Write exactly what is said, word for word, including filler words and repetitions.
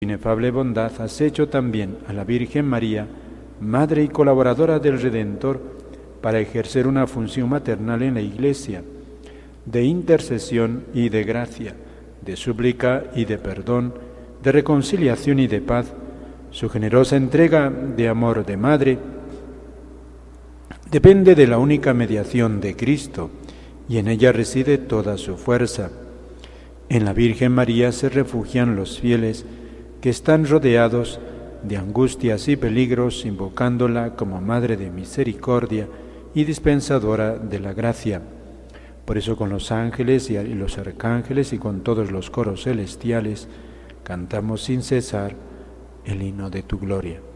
inefable bondad has hecho también a la Virgen María, Madre y colaboradora del Redentor, para ejercer una función maternal en la Iglesia, de intercesión y de gracia, de súplica y de perdón, de reconciliación y de paz. Su generosa entrega de amor de madre depende de la única mediación de Cristo, y en ella reside toda su fuerza. En la Virgen María se refugian los fieles que están rodeados de angustias y peligros, invocándola como Madre de Misericordia y dispensadora de la gracia. Por eso con los ángeles y los arcángeles y con todos los coros celestiales cantamos sin cesar el himno de tu gloria.